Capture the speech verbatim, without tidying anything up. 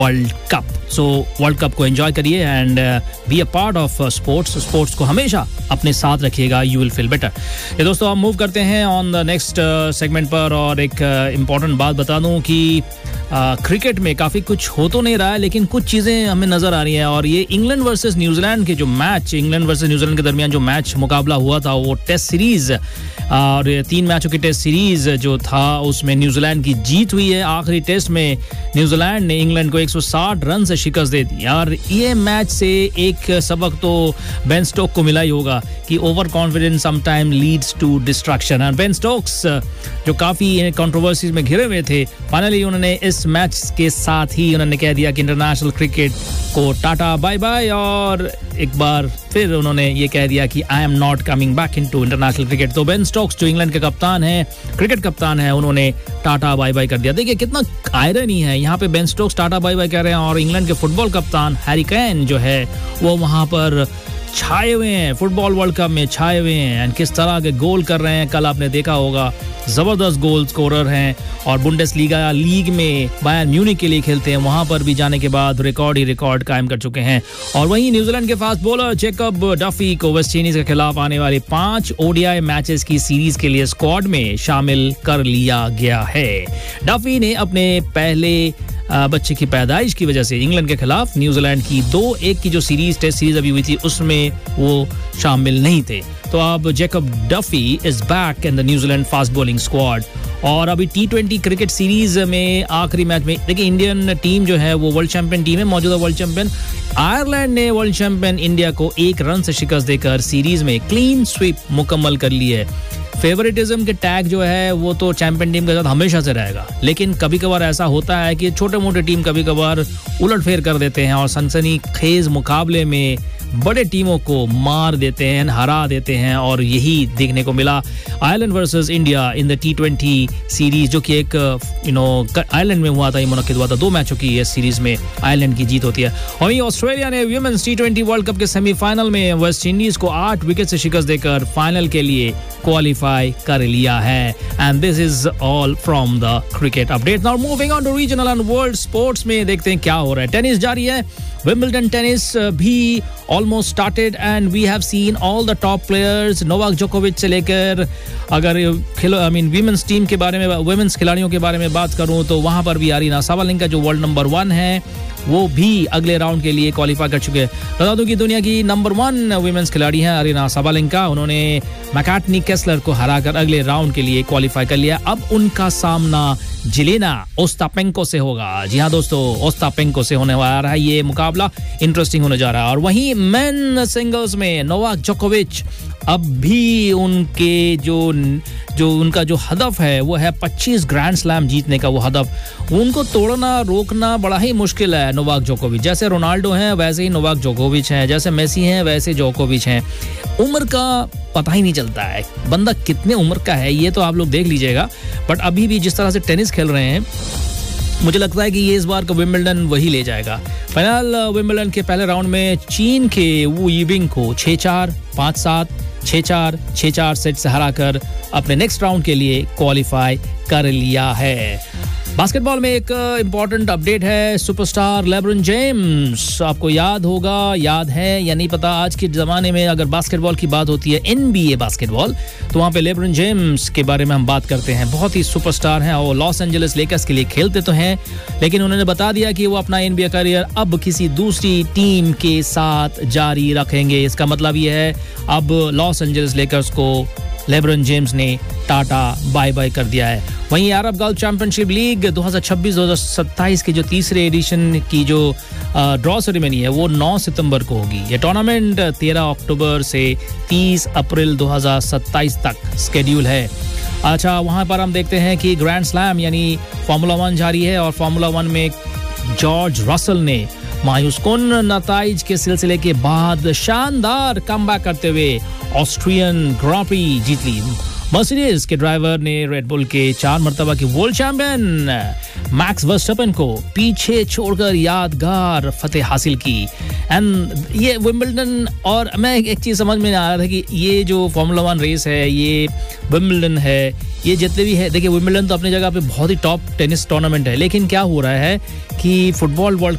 World cup. So world cup को enjoy करिए and be a part of sports. Sports को हमेशा अपने साथ रखिएगा, यू विल फील बेटर। ये दोस्तों, हम मूव करते हैं ऑन द नेक्स्ट सेगमेंट पर और एक इम्पॉर्टेंट uh, बात बता दूं कि क्रिकेट uh, में काफ़ी कुछ हो तो नहीं रहा है, लेकिन कुछ चीज़ें हमें नज़र आ रही हैं। और ये इंग्लैंड वर्सेस न्यूजीलैंड के जो मैच, इंग्लैंड वर्सेस न्यूजीलैंड के दरमियान जो मैच मुकाबला हुआ था, वो टेस्ट सीरीज़ और तीन मैचों की टेस्ट सीरीज़ जो था उसमें न्यूजीलैंड की जीत हुई है। आखिरी टेस्ट में न्यूजीलैंड ने इंग्लैंड को एक सौ साठ रन से शिकस्त दे दी। और ये मैच से एक सबक तो बेन स्टोक को मिला ही होगा कि over confidence sometime leads to distraction. और बेन स्टोक्स जो काफ़ी कंट्रोवर्सीज में घिरे हुए थे, फाइनली उन्होंने इस मैच के साथ ही उन्होंने कह दिया कि इंटरनेशनल क्रिकेट को टाटा बाय बाय, और एक बार फिर उन्होंने ये कह दिया कि I am not coming back into international cricket. तो बेन स्टोक्स जो इंग्लैंड के कप्तान हैं, क्रिकेट कप्तान है, उन्होंने टाटा बाय बाय कर दिया। देखिए कितना आयरनी है, यहाँ पे Ben Stokes tata bye bye कह रहे हैं और इंग्लैंड के फुटबॉल कप्तान हैरी केन जो है वो वहाँ पर छाए हुए हैं, फुटबॉल वर्ल्ड कप में छाए हुए हैं एंड किस तरह के गोल कर रहे हैं। कल आपने देखा होगा, जबरदस्त गोल स्कोरर हैं और बुंडेसलीगा लीग में बायर्न म्यूनिख के लिए खेलते हैं, वहां पर भी जाने के बाद रिकॉर्ड ही रिकॉर्ड कायम कर चुके हैं। और वहीं न्यूजीलैंड के फास्ट बॉलर जैकब डफी को वेस्ट इंडीज के खिलाफ आने वाले पांच ओडीआई मैचेस की सीरीज के लिए स्क्वाड में शामिल कर लिया गया है। डफी ने अपने पहले बच्चे की पैदाइश की वजह से इंग्लैंड के खिलाफ न्यूजीलैंड की दो एक की जो सीरीज टेस्ट सीरीज अभी हुई थी उसमें वो शामिल नहीं थे। तो अब Jacob Duffy is back in the New Zealand fast bowling squad. और अभी टी ट्वेंटी क्रिकेट सीरीज में आखिरी मैच में देखिए, इंडियन टीम जो है वो वर्ल्ड चैंपियन टीम है, मौजूदा वर्ल्ड चैंपियन। आयरलैंड ने वर्ल्ड चैंपियन इंडिया को एक रन से शिकस्त देकर सीरीज में क्लीन स्वीप मुकम्मल कर ली है। फेवरेटिज्म के टैग जो है वो तो चैंपियन टीम के साथ हमेशा से रहेगा, लेकिन कभी कभार ऐसा होता है कि छोटे मोटे टीम कभी कभार उलटफेर कर देते हैं और सनसनीखेज मुकाबले में बड़े टीमों को मार देते हैं, हरा देते हैं, और यही देखने को मिला Ireland versus India in the T twenty series, जो कि एक यू नो आयरलैंड में हुआ था, ये मुनक्किद हुआ था। दो मैचों की इस सीरीज में आयरलैंड की जीत होती है। और ऑस्ट्रेलिया ने women's T twenty world cup के सेमीफाइनल में वेस्ट इंडीज को आठ विकेट से शिकस्त देकर फाइनल के लिए क्वालिफाई कर लिया है। And this is all from the cricket update. Now moving on to regional and world sports में देखते हैं क्या हो रहा है। टेनिस जारी है, विंबलडन टेनिस भी almost started and we have seen all the top players, Novak जोकोविच से लेकर, अगर खिलो आई मीन वुमेन्स टीम के बारे में, वुमेन्स खिलाड़ियों के बारे में बात करूं तो वहां पर भी अरीना साबालेंका जो वर्ल्ड नंबर वन है वो भी अगले राउंड के लिए क्वालिफाई कर चुके हैं। बता दूं कि दुनिया की नंबर वन वुमेन्स खिलाड़ी हैं अरीना साबालेंका। उन्होंने मैकार्टनी केसलर को हराकर अगले राउंड के लिए क्वालिफाई कर लिया। अब उनका सामना जेलेना ओस्टापेंको से होगा। जी हाँ दोस्तों, ओस्टापेंको से होने वाला है ये मुकाबला, इंटरेस्टिंग होने जा रहा है। और वहीं मेन सिंगल्स में नोवाक जोकोविच अब भी उनके जो जो उनका जो हदफ है वो है पच्चीस ग्रैंड स्लैम जीतने का। वो हदफ उनको तोड़ना रोकना बड़ा ही मुश्किल है नोवाक जोकोविच। जैसे रोनाल्डो हैं वैसे ही नोवाक जोकोविच हैं, जैसे मेसी हैं वैसे जोकोविच हैं। उम्र का पता ही नहीं चलता है, बंदा कितने उम्र का है ये तो आप लोग देख लीजिएगा। बट अभी भी जिस तरह से टेनिस खेल रहे हैं, मुझे लगता है कि ये इस बार का विंबलडन वही ले जाएगा। फाइनल विंबलडन के पहले राउंड में चीन के वू यिबिंग को छह चार, पाँच सात, छह चार, छह चार सेट से हराकर अपने नेक्स्ट राउंड के लिए क्वालिफाई कर लिया है। बास्केटबॉल में एक इंपॉर्टेंट अपडेट है। सुपरस्टार लेब्रन जेम्स, आपको याद होगा, याद है या नहीं पता, आज के ज़माने में अगर बास्केटबॉल की बात होती है, एनबीए बास्केटबॉल, तो वहाँ पे लेब्रन जेम्स के बारे में हम बात करते हैं। बहुत ही सुपरस्टार हैं और लॉस एंजलिस लेकर्स के लिए खेलते तो हैं, लेकिन उन्होंने बता दिया कि वो अपना एनबीए करियर अब किसी दूसरी टीम के साथ जारी रखेंगे। इसका मतलब ये है अब लॉस एंजलिस लेकर्स को लेब्रन जेम्स ने टाटा बाय बाय कर दिया है। वहीं अरब गल्फ चैंपियनशिप लीग दो हज़ार छब्बीस दो हज़ार सत्ताईस के जो तीसरे एडिशन की जो ड्रॉ सेरेमनी है वो नौ सितंबर को होगी। ये टूर्नामेंट तेरह अक्टूबर से तीस अप्रैल दो हज़ार सत्ताईस तक स्केड्यूल है। अच्छा, वहां पर हम देखते हैं कि ग्रैंड स्लैम यानी फार्मूला वन जारी है और फार्मूला वन में जॉर्ज रसल ने मायूसकुन नताइज के सिलसिले के बाद शानदार कमबैक करते हुए ऑस्ट्रियन ग्रां प्री जीत ली। मर्सिडीज के ड्राइवर ने रेड बुल के चार मर्तबा के वर्ल्ड चैंपियन मैक्स वर्स्टैपेन को पीछे छोड़कर यादगार फतेह हासिल की। एंड ये विंबलडन, और मैं एक चीज़ समझ में आ रहा था कि ये जो फार्मूला वन रेस है, ये विंबलडन है, ये जितने भी है, देखिए विंबलडन तो अपनी जगह पे बहुत ही टॉप टेनिस टूर्नामेंट है, लेकिन क्या हो रहा है कि फुटबॉल वर्ल्ड